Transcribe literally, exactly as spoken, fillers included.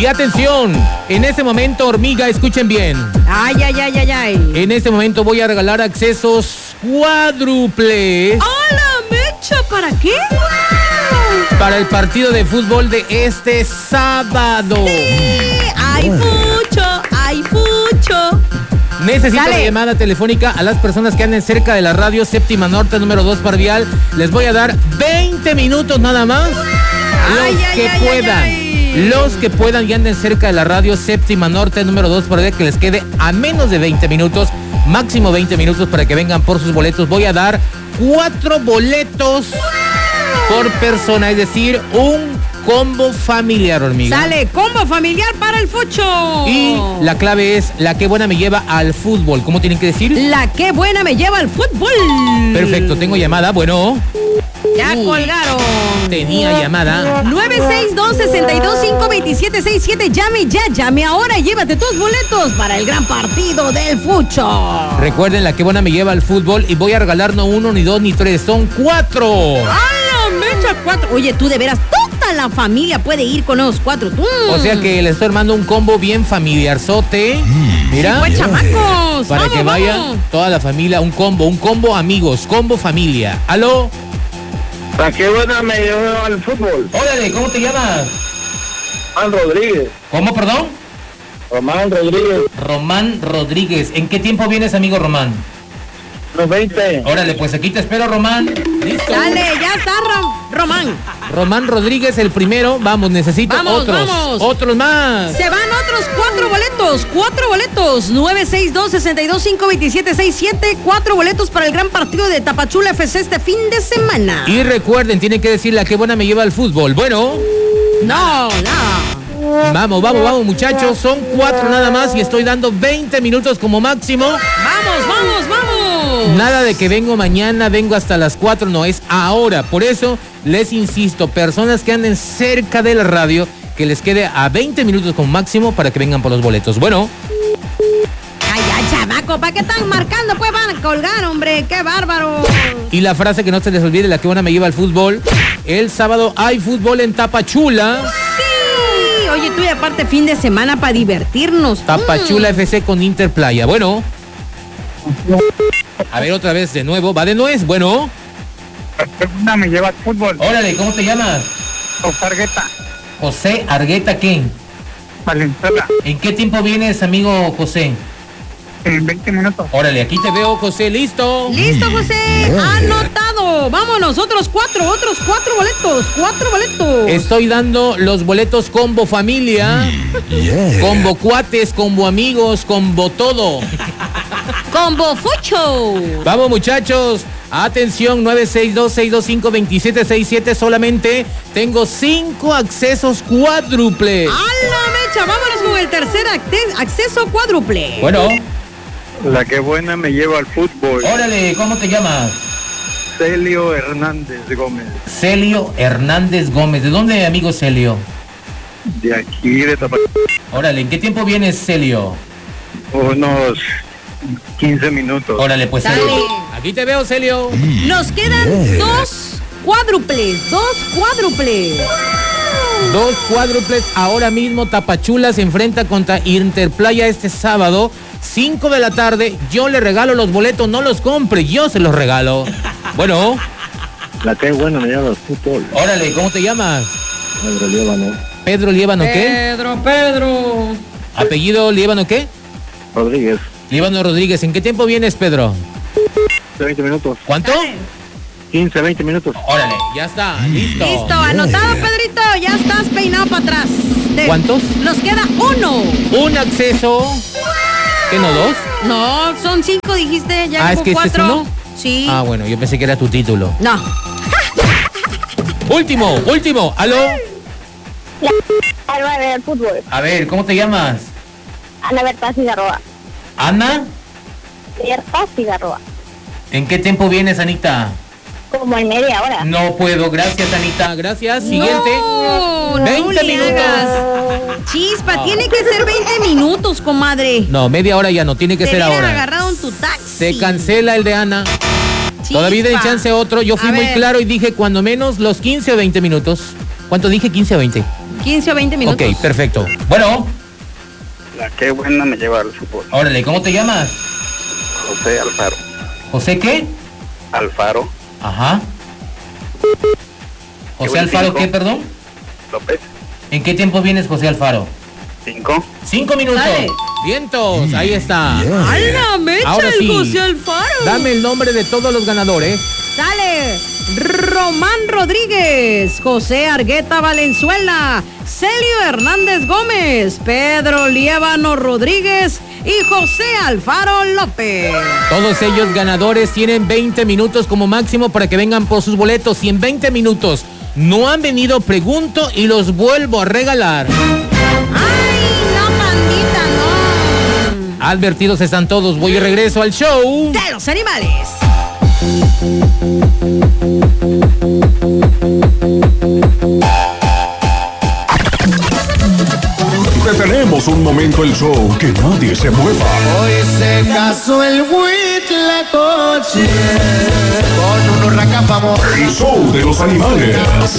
Y atención, en este momento, hormiga, escuchen bien. Ay, ay, ay, ay, ay. En este momento voy a regalar accesos cuádruples. ¡Hola, mecha! ¿Para qué? Para el partido de fútbol de este sábado. Sí, ¡ay, fucho! ¡Ay, fucho! Necesito Dale. la llamada telefónica a las personas que anden cerca de la radio Séptima Norte, número dos Parvial. Les voy a dar veinte minutos nada más. Los Ay, ay, que ay, puedan. ay, ay. Los que puedan y anden cerca de la radio Séptima Norte, número dos Parvial, que les quede a menos de veinte minutos. Máximo veinte minutos para que vengan por sus boletos. Voy a dar cuatro boletos por persona, es decir, un combo familiar, hormiga. Sale, combo familiar para el fucho. Y la clave es la que buena me lleva al fútbol. ¿Cómo tienen que decir? La que buena me lleva al fútbol. Perfecto, tengo llamada. Bueno, Ya Uy. colgaron. tenía llamada. nueve seis dos, seis dos cinco, dos siete seis siete. Llame ya, llame ahora. Llévate tus boletos para el gran partido del fucho. Recuerden, la que buena me lleva al fútbol y voy a regalar no uno, ni dos, ni tres, son cuatro. ¡Hala, mecha! Cuatro. Oye, tú de veras, toda la familia puede ir con esos cuatro. Tú. O sea que les estoy armando un combo bien familiarzote. Mira, Pues chamacos. para vamos, que vaya vamos. toda la familia, un combo, un combo amigos, combo familia. ¿Aló? ¿Para qué buena me lleva al fútbol? Órale, ¿cómo te llamas? Román Rodríguez. ¿Cómo, perdón? Román Rodríguez. Román Rodríguez. ¿En qué tiempo vienes, amigo Román? Los veinte. Órale, pues aquí te espero, Román. Listo. Dale, ya está, Rom- Román. Román Rodríguez, el primero. Vamos, necesito Vamos, otros. vamos. Otros más. Se van otros cuatro boletos, cuatro boletos, nueve seis dos, seis dos cinco, dos siete seis siete, cuatro boletos para el gran partido de Tapachula F C este fin de semana. Y recuerden, tienen que decir la que buena me lleva al fútbol. Bueno, No, no. vamos, vamos, vamos, muchachos. Son cuatro nada más y estoy dando veinte minutos como máximo. Vamos, vamos, vamos. Nada de que vengo mañana, vengo hasta las cuatro, no, es ahora. Por eso les insisto, personas que anden cerca de la radio, que les quede a veinte minutos como máximo para que vengan por los boletos. Bueno, Ay, ay, chamaco, ¿para qué están marcando? Pues van a colgar, hombre, qué bárbaro. y la frase que no se les olvide, la que buena me lleva al fútbol. El sábado hay fútbol en Tapachula. Sí, oye, tú y aparte fin de semana para divertirnos. Tapachula F C con Interplaya. Bueno. A ver, otra vez de nuevo. Va de nuez. Bueno. ¿Para qué buena me lleva al fútbol? Órale, ¿cómo te llamas? José Argueta. José Argueta, ¿quién? Valenzuela. ¿En qué tiempo vienes, amigo José? En veinte minutos. Órale, aquí te veo, José. ¿Listo? Listo, José, anotado. Vámonos, otros cuatro, otros cuatro boletos, cuatro boletos. Estoy dando los boletos combo familia, combo cuates, combo amigos, combo todo. Combo Fucho. Vamos, muchachos. Atención, nueve seis dos, seis dos cinco, dos siete seis siete. Solamente tengo cinco accesos cuádruples. ¡A la mecha! Vámonos con el tercer acte- acceso cuádruple. Bueno, La que buena me lleva al fútbol. órale, ¿cómo te llamas? Celio Hernández Gómez. Celio Hernández Gómez. ¿De dónde, amigo Celio? De aquí, de Tapachula. Órale, ¿en qué tiempo vienes, Celio? Unos quince minutos. Órale, pues Dale. Celio. Aquí te veo, Celio. Nos quedan dos cuádruples, dos cuádruples. Dos cuádruples. Ahora mismo Tapachula se enfrenta contra Interplaya este sábado, cinco de la tarde. Yo le regalo los boletos, no los compre, yo se los regalo. Bueno, La que buena me lleva al fútbol. órale, ¿cómo te llamas? Pedro Líbano. Pedro Líbano, ¿qué? Pedro, Pedro. ¿Apellido Líbano, qué? Rodríguez. Líbano Rodríguez. ¿En qué tiempo vienes, Pedro? veinte minutos. ¿Cuánto? quince, veinte minutos. Órale, ya está, listo. Listo, anotado, Pedrito. Ya estás peinado para atrás. Te- ¿Cuántos? Nos queda uno. Un acceso. ¿Qué no, dos? No, son cinco, dijiste. Ya Ah, como ¿es que este es cuatro. uno? Sí. Ah, bueno, yo pensé que era tu título. No. Último, último. ¿Aló? Alba del fútbol. A ver, ¿cómo te llamas? Ana Berta Cigarroa. ¿Ana? Berta Cigarroa. ¿En qué tiempo vienes, Anita? Como en media hora. No puedo, gracias, Anita. Gracias. Siguiente. No, no veinte le minutos. hagas. Chispa, tiene que ser veinte minutos, comadre. No, media hora ya no, tiene que Te ser hubieran ahora. agarrado en tu taxi. Se cancela el de Ana. Chispa. Todavía hay chance otro. Yo fui A muy ver. claro y dije cuando menos los quince o veinte minutos. ¿Cuánto dije? ¿quince o veinte? quince o veinte minutos. Ok, perfecto. Bueno, La que buena me lleva al fútbol. órale, ¿cómo te llamas? José Alfaro. ¿José qué? Alfaro Ajá. José buen Alfaro, cinco. ¿qué, perdón? López. ¿En qué tiempo vienes, José Alfaro? Cinco. Cinco minutos. Dale. Vientos, ahí está. ¡Ay, la mecha, Ahora el sí. José Alfaro! Dame el nombre de todos los ganadores. Dale. Román Rodríguez, José Argueta Valenzuela, Celio Hernández Gómez, Pedro Liébano Rodríguez y José Alfaro López. Todos ellos ganadores tienen veinte minutos como máximo para que vengan por sus boletos. Si en veinte minutos no han venido, pregunto y los vuelvo a regalar. ¡Ay, no, pandita, no! Advertidos están todos. Voy y regreso al show De los animales. Detenemos un momento el show, que nadie se mueva. Hoy se casó el Huitlacoche con un huracán famoso. El show de los animales.